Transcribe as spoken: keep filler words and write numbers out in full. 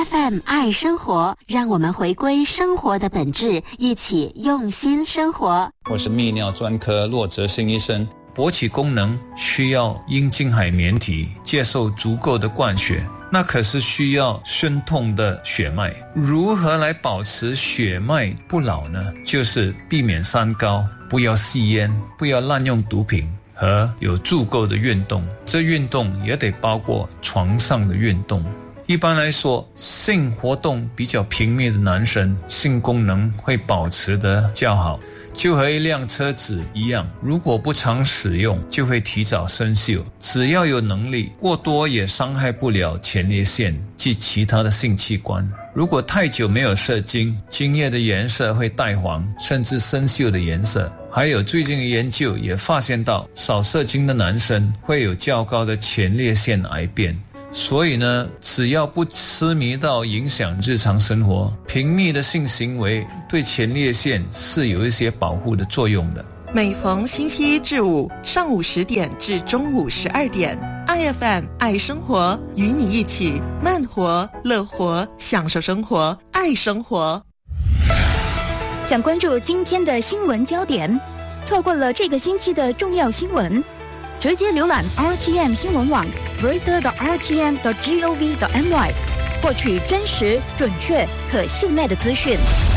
F M 爱生活，让我们回归生活的本质，一起用心生活。 我是泌尿专科骆哲新医生。勃起功能需要阴茎海绵体接受足够的灌血，那可是需要顺通的血脉。如何来保持血脉不老呢？就是避免三高，不要吸烟，不要滥用毒品，和有足够的运动。这运动也得包括床上的运动。一般来说，性活动比较频密的男生，性功能会保持得较好，就和一辆车子一样，如果不常使用，就会提早生锈。只要有能力，过多也伤害不了前列腺及其他的性器官。如果太久没有射精，精液的颜色会带黄，甚至生锈的颜色。还有最近的研究也发现到，少射精的男生会有较高的前列腺癌变。所以呢，只要不痴迷到影响日常生活，频密的性行为对前列腺是有一些保护的作用的。 每逢星期一至五上午十点至中午十二点 ，I F M 爱生活，与你一起慢活、乐活，享受生活，爱生活。 想关注今天的新闻焦点，错过了这个星期的重要新闻，直接浏览 R T M 新闻网 reader 的 R T M 的 G O V 的 M Y， 获取真实、准确、可信赖的资讯。